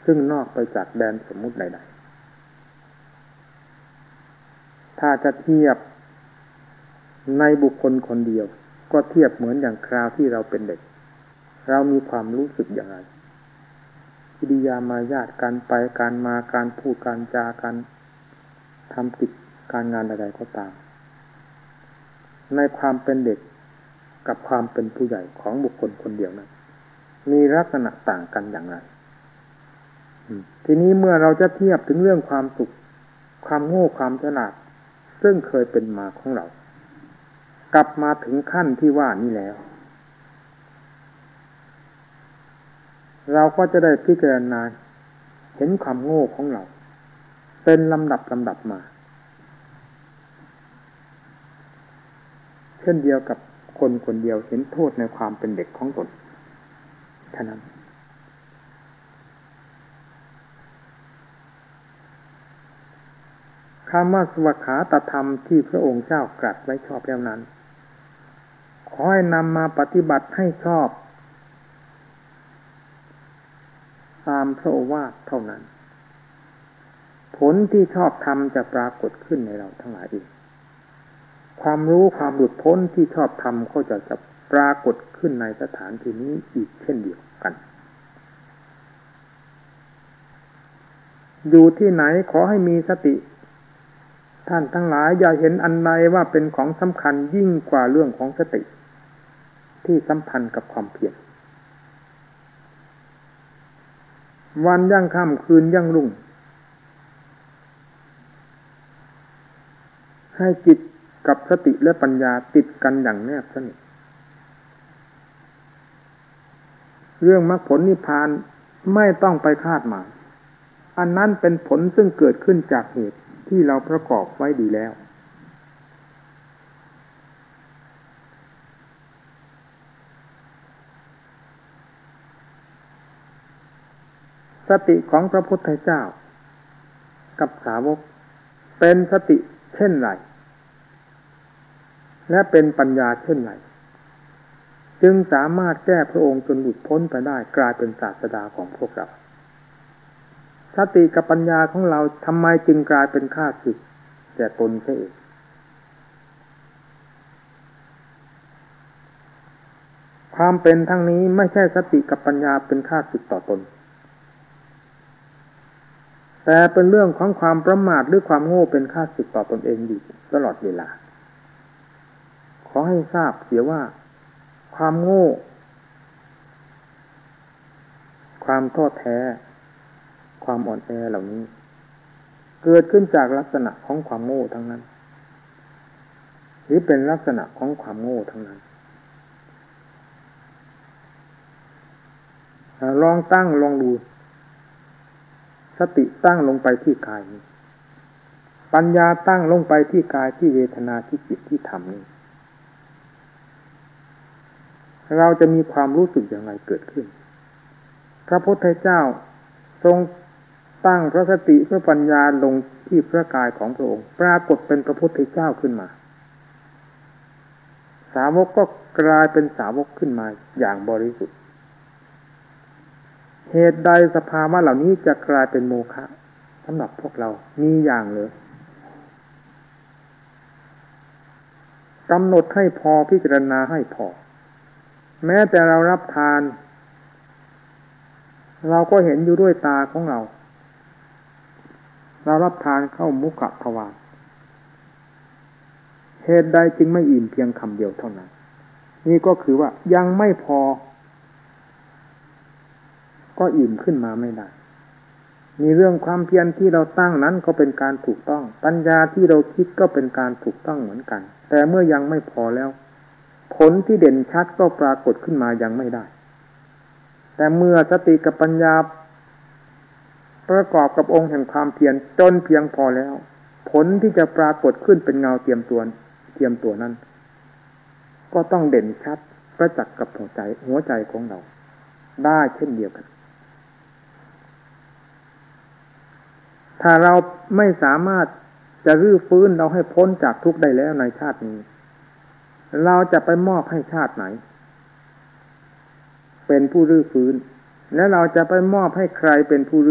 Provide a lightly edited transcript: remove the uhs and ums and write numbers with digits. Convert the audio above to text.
ซึ่งนอกไปจากแดนสมมุติใดๆถ้าจะเทียบในบุคคลคนเดียวก็เทียบเหมือนอย่างคราวที่เราเป็นเด็กเรามีความรู้สึกอย่างไรกิริยามารยาทการไปการมาการพูดการจาการทำกิจการงานใดๆก็ตามในความเป็นเด็กกับความเป็นผู้ใหญ่ของบุคคลคนเดียวนั้นมีลักษณะต่างกันอย่างไรทีนี้เมื่อเราจะเทียบถึงเรื่องความสุขความโง่ความฉลาดซึ่งเคยเป็นมาของเรากลับมาถึงขั้นที่ว่านี้แล้วเราก็จะได้พิจารณาเห็นความโง่ของเราเป็นลำดับมาเช่นเดียวกับคนคนเดียวเห็นโทษในความเป็นเด็กของตนฉะนั้นคำว่าสวขาตธรรมที่พระองค์เจ้าตรัสไว้ชอบแล้วนั้นขอให้นำมาปฏิบัติให้ชอบตามพระโอวาทเท่านั้นผลที่ชอบธรรมจะปรากฏขึ้นในเราทั้งหลายเองความรู้ความหลุดพ้นที่ชอบธรรมก็จะปรากฏขึ้นในสถานที่นี้อีกเช่นเดียวกันอยู่ที่ไหนขอให้มีสติท่านทั้งหลายอย่าเห็นอันใดว่าเป็นของสำคัญยิ่งกว่าเรื่องของสติที่สัมพันธ์กับความเพียรวันยั่งค่ำคืนยั่งรุ่งให้จิตกับสติและปัญญาติดกันอย่างแนบสนิทเรื่องมรรคผลนิพพานไม่ต้องไปคาดหมายอันนั้นเป็นผลซึ่งเกิดขึ้นจากเหตุที่เราประกอบไว้ดีแล้วสติของพระพุทธเจ้ากับสาวกเป็นสติเช่นไรและเป็นปัญญาเช่นไรจึงสามารถแก้พระองค์จนหลุดพ้นไปได้กลายเป็นศาสดาของพวกเราสติกับปัญญาของเราทำไมจึงกลายเป็นข้าศึกแก่ตนเสียเองความเป็นทั้งนี้ไม่ใช่สติกับปัญญาเป็นข้าศึกต่อตนแต่เป็นเรื่องของความประมาทหรือความโง่เป็นข้าศึกต่อตนเองอยู่ตลอดเวลาขอให้ทราบเสียว่าความโง่ความท้อแท้ความอ่อนแอเหล่านี้เกิดขึ้นจากลักษณะของความโง่ทั้งนั้นหรือเป็นลักษณะของความโง่ทั้งนั้นลองตั้งลองดูสติตั้งลงไปที่กายนี้ปัญญาตั้งลงไปที่กายที่เวทนาที่จิตที่ธรรมนี้เราจะมีความรู้สึกอย่างไรเกิดขึ้นพระพุทธเจ้าทรงตั้งพระสติพระปัญญาลงที่พระกายของพระองค์ปรากฏเป็นพระพุทธเจ้าขึ้นมาสาวกก็กลายเป็นสาวกขึ้นมาอย่างบริสุทธิ์เหตุใดสภาวะเหล่านี้จะกลายเป็นโมฆะสำหรับพวกเรามีอย่างเลยกำหนดให้พอพิจารณาให้พอแม้แต่เรารับทานเราก็เห็นอยู่ด้วยตาของเรารับทานเข้ามุขทวารเหตุใดจึงไม่อิ่มเพียงคำเดียวเท่านั้นนี่ก็คือว่ายังไม่พอก็อิ่มขึ้นมาไม่ได้มีเรื่องความเพียรที่เราตั้งนั้นก็เป็นการถูกต้องปัญญาที่เราคิดก็เป็นการถูกต้องเหมือนกันแต่เมื่อยังไม่พอแล้วผลที่เด่นชัดก็ปรากฏขึ้นมายังไม่ได้แต่เมื่อสติกับปัญญาประกอบกับองค์แห่งความเพียรจนเพียงพอแล้วผลที่จะปรากฏขึ้นเป็นเงาเทียมตัวนั้นก็ต้องเด่นชัดประจักษ์กับหัวใจของเราได้เช่นเดียวกันถ้าเราไม่สามารถจะรื้อฟื้นเราให้พ้นจากทุกข์ได้แล้วในชาตินี้เราจะไปมอบให้ชาติไหนเป็นผู้รื้อฟื้นและเราจะไปมอบให้ใครเป็นผู้